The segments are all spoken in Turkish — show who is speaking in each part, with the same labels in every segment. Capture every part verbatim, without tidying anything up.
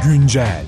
Speaker 1: Güncel.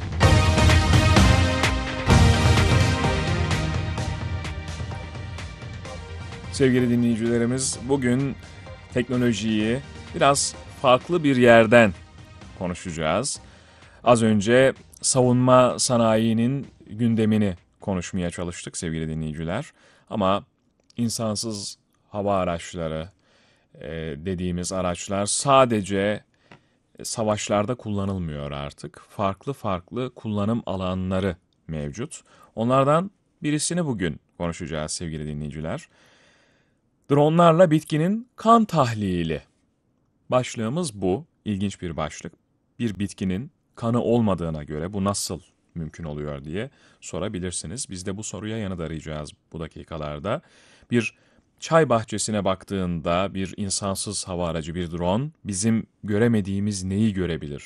Speaker 1: Sevgili dinleyicilerimiz, bugün teknolojiyi biraz farklı bir yerden konuşacağız. Az önce savunma sanayinin gündemini konuşmaya çalıştık sevgili dinleyiciler. Ama insansız hava araçları e, dediğimiz araçlar sadece savaşlarda kullanılmıyor artık. Farklı farklı kullanım alanları mevcut. Onlardan birisini bugün konuşacağız sevgili dinleyiciler. Dronlarla bitkinin kan tahlili. Başlığımız bu. İlginç bir başlık. Bir bitkinin kanı olmadığına göre bu nasıl mümkün oluyor diye sorabilirsiniz. Biz de bu soruya yanıt arayacağız bu dakikalarda. Bir çay bahçesine baktığında bir insansız hava aracı, bir drone bizim göremediğimiz neyi görebilir?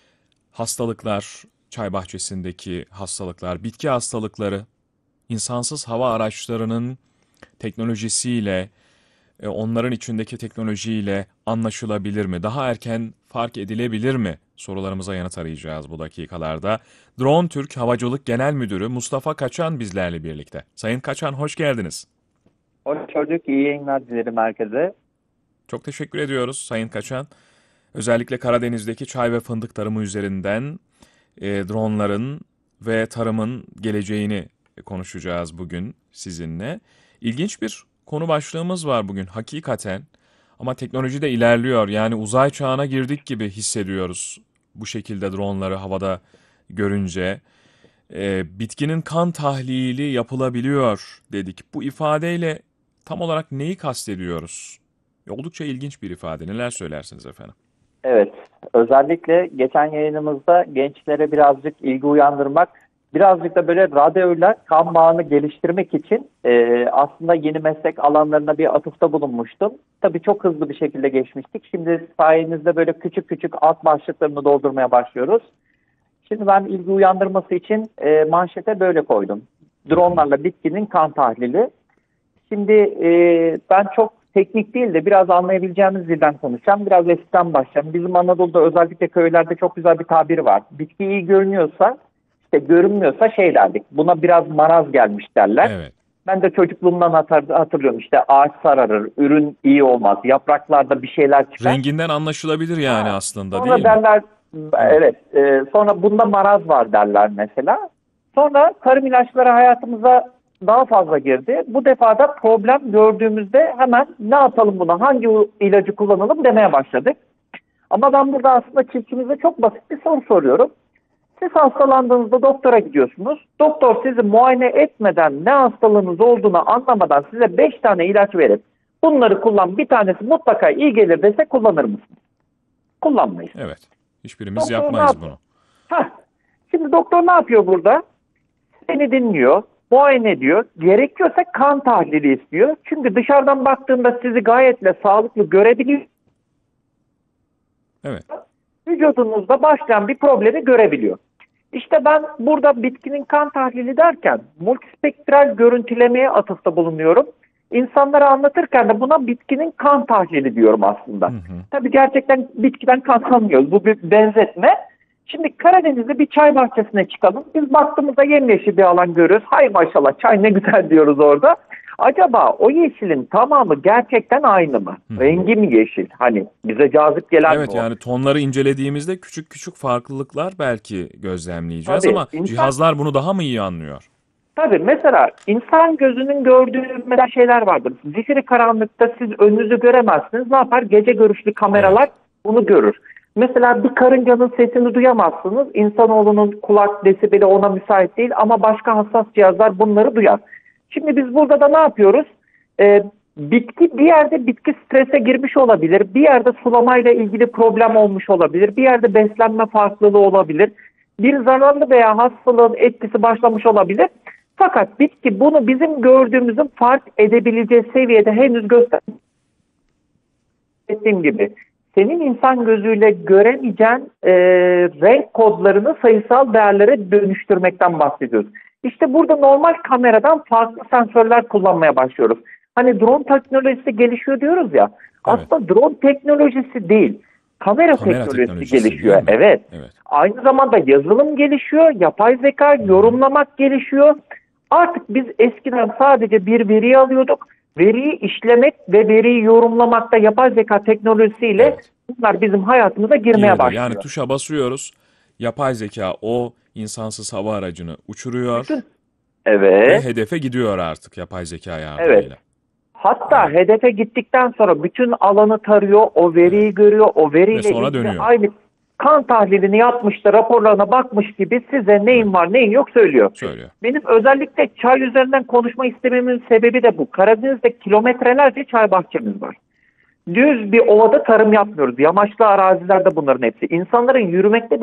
Speaker 1: Hastalıklar, çay bahçesindeki hastalıklar, bitki hastalıkları, insansız hava araçlarının teknolojisiyle, onların içindeki teknolojiyle anlaşılabilir mi? Daha erken fark edilebilir mi? Sorularımıza yanıt arayacağız bu dakikalarda. Drone Türk Havacılık Genel Müdürü Mustafa Kaçan bizlerle birlikte. Sayın Kaçan, hoş geldiniz.
Speaker 2: Hoş bulduk. İyi yayınlar dilerim herkese.
Speaker 1: Çok teşekkür ediyoruz Sayın Kaçan. Özellikle Karadeniz'deki çay ve fındık tarımı üzerinden e, dronların ve tarımın geleceğini konuşacağız bugün sizinle. İlginç bir konu başlığımız var bugün hakikaten, ama teknoloji de ilerliyor. Yani uzay çağına girdik gibi hissediyoruz bu şekilde dronları havada görünce. E, bitkinin kan tahlili yapılabiliyor dedik. Bu ifadeyle tam olarak neyi kastediyoruz? Oldukça ilginç bir ifade. Neler söylersiniz efendim?
Speaker 2: Evet, özellikle geçen yayınımızda gençlere birazcık ilgi uyandırmak, birazcık da böyle radyoyla kan bağını geliştirmek için e, aslında yeni meslek alanlarına bir atıfta bulunmuştum. Tabii çok hızlı bir şekilde geçmiştik. Şimdi sayenizde böyle küçük küçük alt başlıklarını doldurmaya başlıyoruz. Şimdi ben ilgi uyandırması için e, manşete böyle koydum. Dronlarla bitkinin kan tahlili. Şimdi e, ben çok teknik değil de biraz anlayabileceğimiz dilden konuşacağım. Biraz eskiden başlayacağım. Bizim Anadolu'da özellikle köylerde çok güzel bir tabir var. Bitki iyi görünüyorsa, işte görünmüyorsa şey derdik. Buna biraz maraz gelmiş derler.
Speaker 1: Evet.
Speaker 2: Ben de çocukluğumdan hatırlıyorum. İşte ağaç sararır, ürün iyi olmaz, yapraklarda bir şeyler çıkar.
Speaker 1: Renginden anlaşılabilir yani ha, aslında
Speaker 2: sonra
Speaker 1: değil mi?
Speaker 2: derler, evet. E, sonra bunda maraz var derler mesela. Sonra tarım ilaçları hayatımıza daha fazla girdi. Bu defada problem gördüğümüzde hemen ne yapalım buna, hangi ilacı kullanalım demeye başladık. Ama ben burada aslında çiftçimize çok basit bir soru soruyorum. Siz hastalandığınızda doktora gidiyorsunuz. Doktor sizi muayene etmeden ne hastalığınız olduğunu anlamadan size beş tane ilaç verip bunları kullan, bir tanesi mutlaka iyi gelir dese kullanır mısınız? Kullanmayız.
Speaker 1: Evet. Hiçbirimiz
Speaker 2: Doktor
Speaker 1: yapmayız bunu.
Speaker 2: Heh. Şimdi doktor ne yapıyor burada? Seni dinliyor, muayene ediyor. Gerekiyorsa kan tahlili istiyor. Çünkü dışarıdan baktığında sizi gayetle sağlıklı görebiliyor.
Speaker 1: Evet.
Speaker 2: Vücudunuzda başlayan bir problemi görebiliyor. İşte ben burada bitkinin kan tahlili derken multispektral görüntülemeye atıfta bulunuyorum. İnsanlara anlatırken de buna bitkinin kan tahlili diyorum aslında. Hı hı. Tabii gerçekten bitkiden kan almıyoruz. Bu bir benzetme. Şimdi Karadeniz'de bir çay bahçesine çıkalım. Biz baktığımızda yemyeşil bir alan görüyoruz. Hay maşallah çay ne güzel diyoruz orada. Acaba o yeşilin tamamı gerçekten aynı mı? Hı. Rengi mi yeşil? Hani bize cazip gelen
Speaker 1: evet,
Speaker 2: mi o?
Speaker 1: yani tonları incelediğimizde küçük küçük farklılıklar belki gözlemleyeceğiz. Tabii, ama insan, cihazlar bunu daha mı iyi anlıyor?
Speaker 2: Tabii, mesela insan gözünün gördüğü mesela şeyler vardır. Zifiri karanlıkta siz önünüzü göremezsiniz. Ne yapar? Gece görüşlü kameralar evet. bunu görür. Mesela bir karıncanın sesini duyamazsınız. İnsanoğlunun kulak desibeli ona müsait değil ama başka hassas cihazlar bunları duyar. Şimdi biz burada da ne yapıyoruz? Ee, bitki bir yerde bitki strese girmiş olabilir. Bir yerde sulamayla ilgili problem olmuş olabilir. Bir yerde beslenme farklılığı olabilir. Bir zararlı veya hastalığın etkisi başlamış olabilir. Fakat bitki bunu bizim gördüğümüzün fark edebileceği seviyede henüz gösterdiğim gibi. Senin insan gözüyle göremeyeceğin e, renk kodlarını sayısal değerlere dönüştürmekten bahsediyoruz. İşte burada normal kameradan farklı sensörler kullanmaya başlıyoruz. Hani drone teknolojisi gelişiyor diyoruz ya. Evet. Aslında drone teknolojisi değil. kamera,
Speaker 1: Kamera
Speaker 2: teknolojisi
Speaker 1: teknolojisi
Speaker 2: gelişiyor.
Speaker 1: değil mi?
Speaker 2: Evet.
Speaker 1: Evet.
Speaker 2: Aynı zamanda yazılım gelişiyor, yapay zeka, yorumlamak gelişiyor. Artık biz eskiden sadece bir veriyi alıyorduk. Veriyi işlemek ve veriyi yorumlamakta yapay zeka teknolojisiyle
Speaker 1: Evet.
Speaker 2: bunlar bizim hayatımıza girmeye
Speaker 1: Girdi.
Speaker 2: başlıyor.
Speaker 1: Yani tuşa basıyoruz. Yapay zeka o insansız hava aracını uçuruyor
Speaker 2: Bütün-
Speaker 1: ve
Speaker 2: Evet,
Speaker 1: hedefe gidiyor artık yapay zeka
Speaker 2: evet.
Speaker 1: yardımıyla.
Speaker 2: Hatta
Speaker 1: Evet.
Speaker 2: hedefe gittikten sonra bütün alanı tarıyor, o veriyi
Speaker 1: Evet.
Speaker 2: görüyor, o veriyle
Speaker 1: Ve sonra
Speaker 2: ilgili
Speaker 1: dönüyor.
Speaker 2: aynı kan tahlilini yapmıştı, raporlarına bakmış gibi size neyin
Speaker 1: Evet.
Speaker 2: var neyin yok söylüyor.
Speaker 1: Söylüyor.
Speaker 2: Benim özellikle çay üzerinden konuşma istememin sebebi de bu. Karadeniz'de kilometrelerce çay bahçemiz var. Düz bir ovada tarım yapmıyoruz. Yamaçlı arazilerde bunların hepsi. İnsanların yürümekte